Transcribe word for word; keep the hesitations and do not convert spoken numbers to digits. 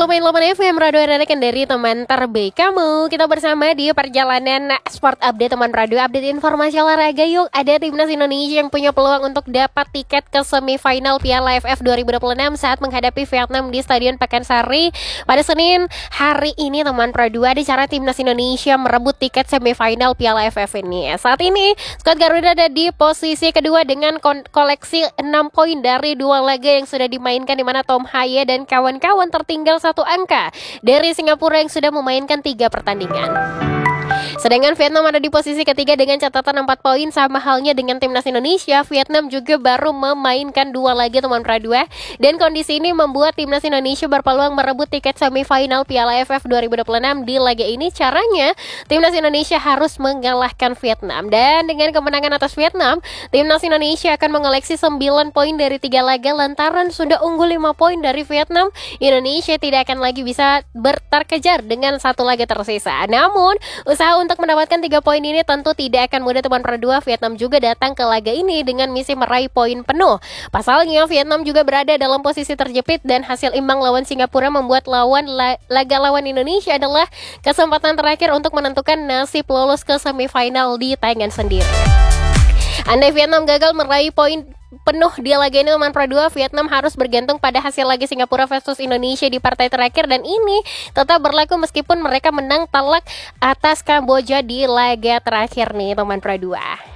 seratus delapan F M, Radio Rekan dari teman terbaik kamu. Kita bersama di perjalanan Sport Update teman radio. Update informasi olahraga yuk. Ada timnas Indonesia yang punya peluang untuk dapat tiket ke semifinal Piala A F F dua ribu dua puluh enam saat menghadapi Vietnam di Stadion Pakansari pada Senin hari ini teman radio. Ada cara timnas Indonesia merebut tiket semifinal Piala A F F ini. Saat ini skuad Garuda ada di posisi kedua dengan koleksi enam poin dari dua laga yang sudah dimainkan, di mana Tom Haye dan kawan-kawan tertinggal satu angka dari Singapura yang sudah memainkan tiga pertandingan. Sedangkan Vietnam ada di posisi ketiga dengan catatan empat poin. Sama halnya dengan timnas Indonesia, Vietnam juga baru memainkan dua laga teman pradua, dan kondisi ini membuat timnas Indonesia berpeluang merebut tiket semifinal Piala A F F dua ribu dua puluh enam. Di laga ini caranya timnas Indonesia harus mengalahkan Vietnam, dan dengan kemenangan atas Vietnam, timnas Indonesia akan mengoleksi sembilan poin dari tiga laga. Lantaran sudah unggul lima poin dari Vietnam, Indonesia tidak akan lagi bisa berterkejar dengan satu laga tersisa. Namun usaha untuk mendapatkan tiga poin ini tentu tidak akan mudah teman perdua. Vietnam juga datang ke laga ini dengan misi meraih poin penuh. Pasalnya Vietnam juga berada dalam posisi terjepit, dan hasil imbang lawan Singapura membuat lawan la- laga lawan Indonesia adalah kesempatan terakhir untuk menentukan nasib lolos ke semifinal di tangan sendiri. Andai Vietnam gagal meraih poin penuh di laga ini teman perdua, Vietnam harus bergantung pada hasil laga Singapura versus Indonesia di partai terakhir, dan ini tetap berlaku meskipun mereka menang telak atas Kamboja di laga terakhir nih teman perdua.